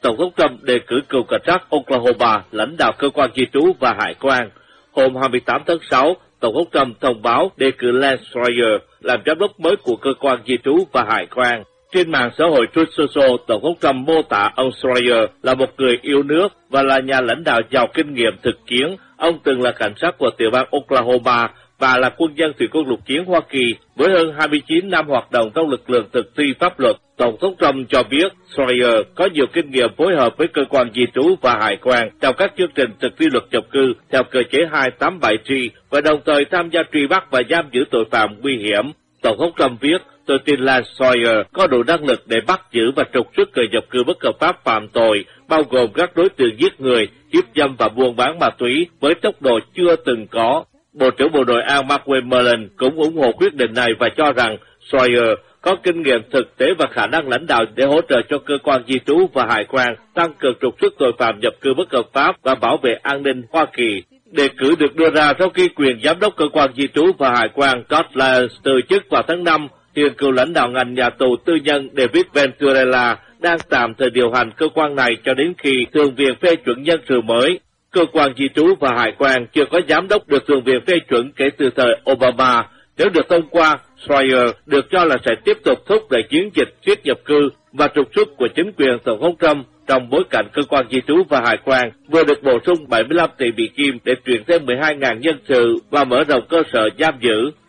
Tổng thống Trump đề cử cựu cảnh sát Oklahoma lãnh đạo cơ quan di trú và hải quan. Hôm 28 tháng 6, Tổng thống Trump thông báo đề cử Lance Schreier làm giám đốc mới của cơ quan di trú và hải quan. Trên mạng xã hội Truth Social, Tổng thống Trump mô tả ông Schreier là một người yêu nước và là nhà lãnh đạo giàu kinh nghiệm thực chiến. Ông từng là cảnh sát của tiểu bang Oklahoma và là quân nhân thủy quân lục chiến Hoa Kỳ với hơn 29 năm hoạt động trong lực lượng thực thi pháp luật. Tổng thống Trump cho biết Schreier có nhiều kinh nghiệm phối hợp với cơ quan di trú và hải quan trong các chương trình thực thi luật nhập cư theo cơ chế 287G và đồng thời tham gia truy bắt và giam giữ tội phạm nguy hiểm. Tổng thống Trump viết, tôi tin Lance Schreier có đủ năng lực để bắt giữ và trục xuất người nhập cư bất hợp pháp phạm tội, bao gồm các đối tượng giết người, hiếp dâm và buôn bán ma túy với tốc độ chưa từng có. Bộ trưởng Bộ Nội an Mark Wayne cũng ủng hộ quyết định này và cho rằng Schreier có kinh nghiệm thực tế và khả năng lãnh đạo để hỗ trợ cho cơ quan di trú và hải quan tăng cường trục xuất tội phạm nhập cư bất hợp pháp và bảo vệ an ninh Hoa Kỳ. Đề cử được đưa ra sau khi quyền giám đốc cơ quan di trú và hải quan Todd Lyons từ chức vào tháng 5. Hiện cựu lãnh đạo ngành nhà tù tư nhân David Venturella đang tạm thời điều hành cơ quan này cho đến khi Thượng viện phê chuẩn nhân sự mới. Cơ quan di trú và hải quan chưa có giám đốc được Thượng viện phê chuẩn kể từ thời Obama. Nếu được thông qua, Schreier được cho là sẽ tiếp tục thúc đẩy chiến dịch siết nhập cư và trục xuất của chính quyền Tổng thống Trump trong bối cảnh cơ quan di trú và hải quan vừa được bổ sung 75 tỷ Mỹ Kim để tuyển thêm 12.000 nhân sự và mở rộng cơ sở giam giữ.